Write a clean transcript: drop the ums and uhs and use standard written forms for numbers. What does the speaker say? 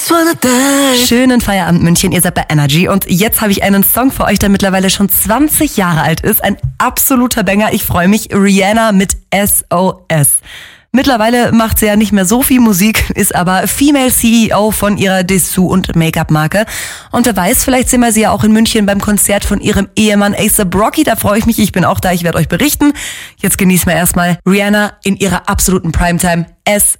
Schönen Feierabend München, ihr seid bei Energy und jetzt habe ich einen Song für euch, der mittlerweile schon 20 Jahre alt ist. Ein absoluter Banger, ich freue mich. Rihanna mit SOS. Mittlerweile macht sie ja nicht mehr so viel Musik, ist aber Female CEO von ihrer Dessous- und Make-up-Marke. Und wer weiß, vielleicht sehen wir sie ja auch in München beim Konzert von ihrem Ehemann A$AP Rocky. Da freue ich mich, ich bin auch da, ich werde euch berichten. Jetzt genießen wir erstmal Rihanna in ihrer absoluten Primetime. SOS.